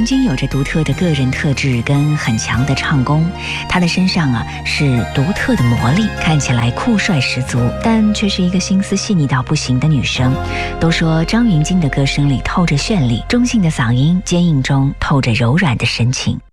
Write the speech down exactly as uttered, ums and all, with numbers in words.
晶有着独特的个人特质跟很强的唱功，她的身上啊是独特的魔力，看起来酷帅十足，但却是一个心思细腻到不行的女生。都说张芸京的歌声里透着绚丽，中性的嗓音，坚硬中透着柔软的深情。